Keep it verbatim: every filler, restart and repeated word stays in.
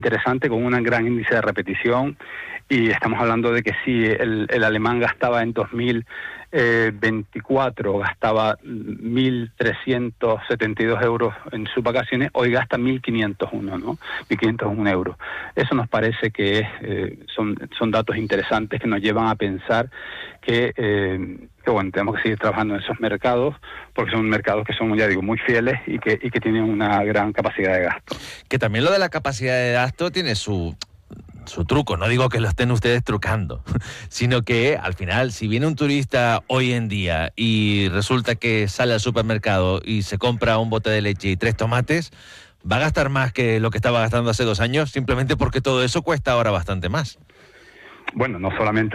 interesante, con un gran índice de repetición, y estamos hablando de que si el, el alemán gastaba en dos mil veinticuatro, gastaba mil trescientos setenta y dos euros en sus vacaciones, hoy gasta mil quinientos uno, ¿no? mil quinientos uno euros. Eso nos parece que es, eh, son, son datos interesantes que nos llevan a pensar que, eh, que bueno, tenemos que seguir trabajando en esos mercados, porque son mercados que son, ya digo, muy fieles y que, y que tienen una gran capacidad de gasto. Que también lo de la capacidad de gasto tiene su... su truco, no digo que lo estén ustedes trucando, sino que al final, si viene un turista hoy en día y resulta que sale al supermercado y se compra un bote de leche y tres tomates, va a gastar más que lo que estaba gastando hace dos años, simplemente porque todo eso cuesta ahora bastante más. Bueno, no solamente